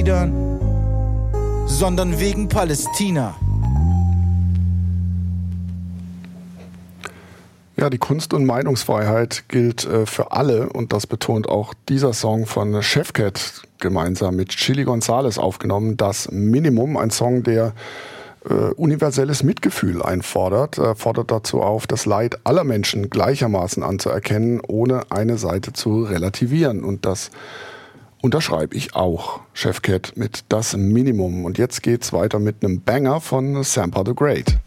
Liedern, sondern wegen Palästina. Ja, die Kunst- und Meinungsfreiheit gilt für alle und das betont auch dieser Song von Chefcat, gemeinsam mit Chili Gonzales aufgenommen. Das Minimum, ein Song, der universelles Mitgefühl einfordert, fordert dazu auf, das Leid aller Menschen gleichermaßen anzuerkennen, ohne eine Seite zu relativieren. Und das unterschreibe ich auch, Chefcat, mit Das Minimum. Und jetzt geht's weiter mit einem Banger von Sampa the Great.